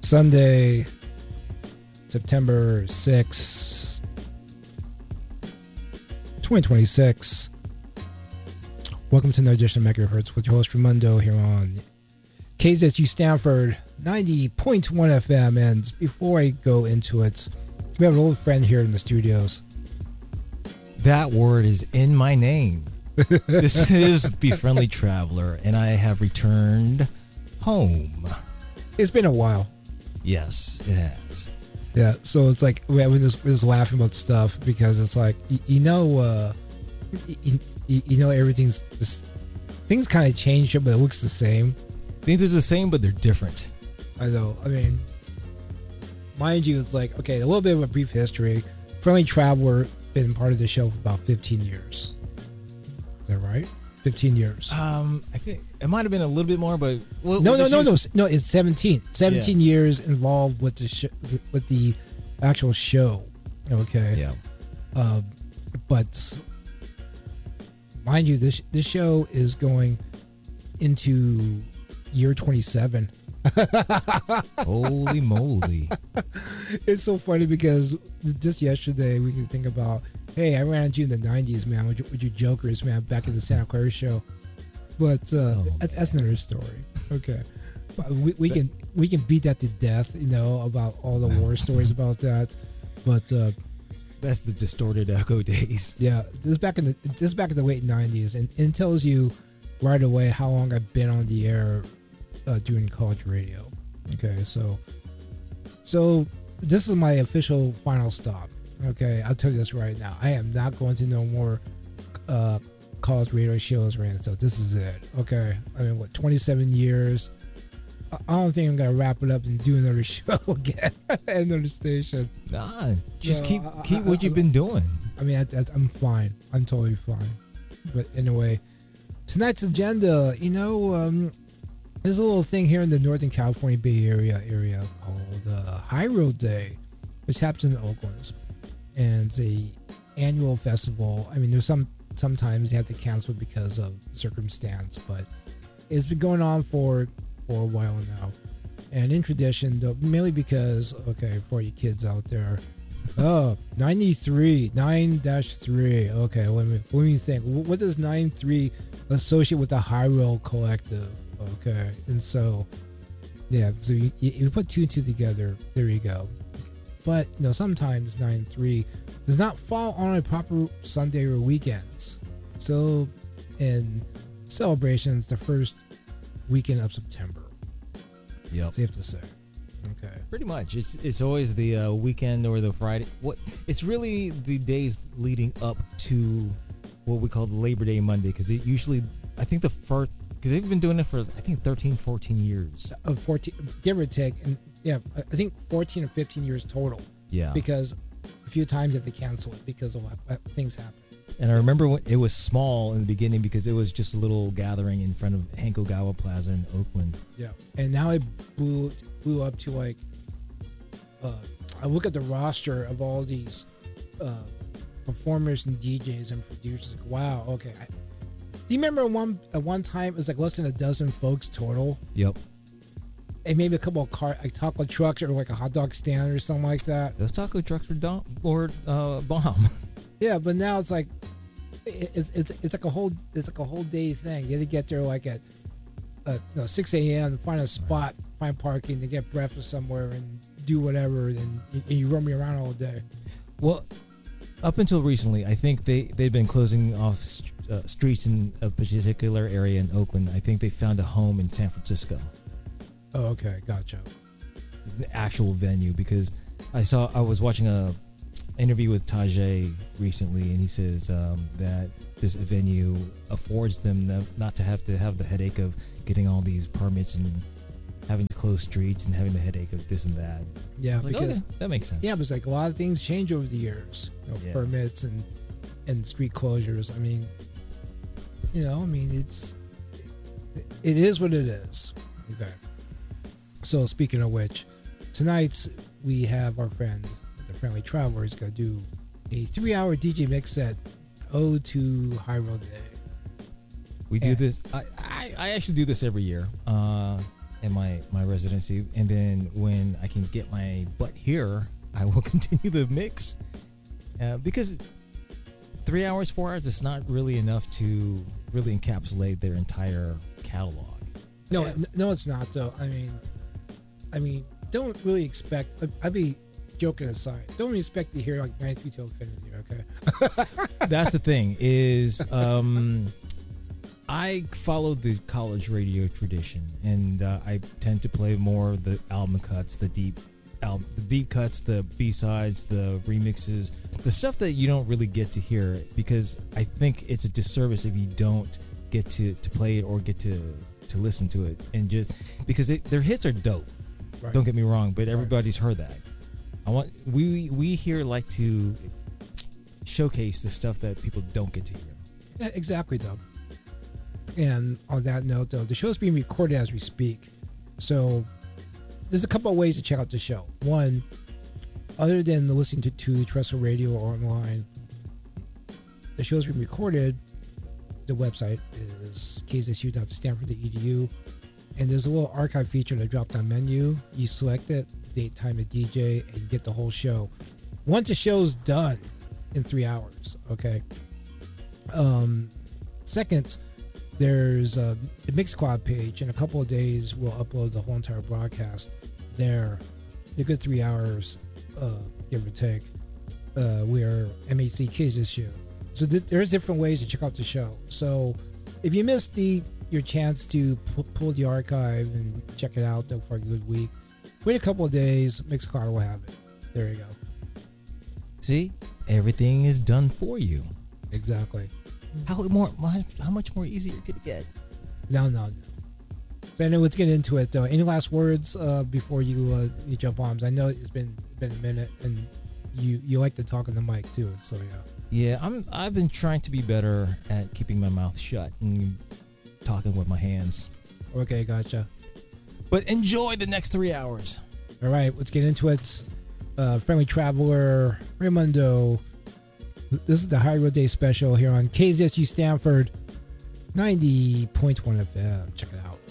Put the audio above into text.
Sunday, September 6th, 2026. Welcome to another edition of Megahertz with your host Raimundo here on KZSU Stanford 90.1 FM. And before I go into it, we have an old friend here in the studios. That word is in my name. This is the Friendly Traveler, and I have returned home. It's been a while. Yes, it has. Yeah, so it's like we're just laughing about stuff because it's like you know everything's things kind of change, but it looks the same. Things are the same, but they're different. I know. I mean, mind you, it's like okay, a little bit of a brief history. Friendly Traveler been part of the show for about 15 years. Is that right? 15 years. I think it might have been a little bit more, but no. It's 17. 17 years involved with the with the actual show. Okay. Yeah. But mind you, this show is going into year 27. Holy moly! It's so funny because just yesterday we could think about, hey, I ran into you in the 90s, man, with your jokers, man, back in the Santa Clara show. But that's another story. Okay, but we can beat that to death, you know, about all the war stories about that. But that's the distorted echo days. Yeah, this is back in the late 90s, and it tells you right away how long I've been on the air doing college radio. Okay, so this is my official final stop. Okay, I'll tell you this right now. I am not going to no more college radio shows, right? So this is it. Okay, I mean, 27 years. I don't think I'm gonna wrap it up and do another show again at another station. Nah, just keep what you've been doing. I mean, I'm fine. I'm totally fine. But anyway, tonight's agenda, you know, there's a little thing here in the Northern California Bay Area called High Road Day, which happens in Oakland, and it's a annual festival. I mean, there's sometimes they have to cancel because of circumstance, but it's been going on for a while now. And in tradition, though, mainly because, okay, for you kids out there, 93, 9-3. Okay, let me think. What does 9-3 associate with the High Road Collective? Okay, and so, yeah, so you put two and two together, there you go. But, you know, sometimes 9-3 does not fall on a proper Sunday or weekends. So, in celebrations, the first weekend of September. Yep. Safe to say. Okay. Pretty much. It's always the weekend or the Friday. It's really the days leading up to what we call the Labor Day Monday, because it usually, I think the first, because they've been doing it for, I think, 13, 14 years. 14, give or take. And yeah, I think 14 or 15 years total. Yeah. Because a few times that they cancel it because of what things happen. And I remember when it was small in the beginning because it was just a little gathering in front of Hank Ogawa Plaza in Oakland. Yeah. And now it blew up to like, I look at the roster of all these performers and DJs and producers. Like, wow, okay. Do you remember at one time it was like less than a dozen folks total? Yep. And maybe a couple of like taco trucks or like a hot dog stand or something like that. Those taco trucks were bomb. Yeah, but now it's like it's like a whole day thing. You have to get there like at 6 a.m. find a spot, find parking, to get breakfast somewhere and do whatever, and you roam around all day. Well, up until recently, I think they've been closing off streets in a particular area in Oakland. I think they found a home in San Francisco. Oh, okay, gotcha. The actual venue, because I was watching a interview with Tajay recently, and he says that this venue affords them not to have the headache of getting all these permits and having to close streets and having the headache of this and that. Yeah, because okay, that makes sense. Yeah, but it's like a lot of things change over the years, permits and street closures. I mean, it is what it is. Okay. So speaking of which, tonight we have our friend, the Friendly Traveler, is going to do a 3-hour DJ mix set, Ode to High Road Day. We do this. I actually do this every year. in my residency, and then when I can get my butt here, I will continue the mix, because 3 hours, 4 hours is not really enough to really encapsulate their entire catalog. No, no, it's not though. I mean, don't really expect. I'd be joking aside. Don't really expect to hear like 93 to infinity. Okay. That's the thing is, I follow the college radio tradition, and I tend to play more the album cuts, the deep cuts, the B-sides, the remixes, the stuff that you don't really get to hear, because I think it's a disservice if you don't get to play it or get to listen to it, and just because their hits are dope. Right. Don't get me wrong, but everybody's heard that. We here like to showcase the stuff that people don't get to hear. Yeah, exactly, Doug. And on that note, though, the show is being recorded as we speak. So there's a couple of ways to check out the show. One, other than listening to terrestrial radio or online, the show is being recorded. The website is kzsu.stanford.edu. And there's a little archive feature in the drop-down menu. You select it, date, time, and DJ, and you get the whole show. Once the show's done in 3 hours, okay? Second, there's the Mixcloud page. In a couple of days, we'll upload the whole entire broadcast there. A good 3 hours, give or take. We are MHC KZSU. So there's different ways to check out the show. So if you missed your chance to pull the archive and check it out though for a good week, wait a couple of days, Mixcloud will have it. There you go. See, everything is done for you. Exactly. How much more easier could it get? No. So anyway, let's get into it though. Any last words before you jump on? I know it's been a minute, and you like to talk on the mic too. So yeah. Yeah, I've been trying to be better at keeping my mouth shut and talking with my hands. Okay, gotcha. But enjoy the next 3 hours. All right, let's get into it. Friendly Traveler, Raymundo. This is the High Road Day special here on KZSU Stanford 90.1 FM. Check it out.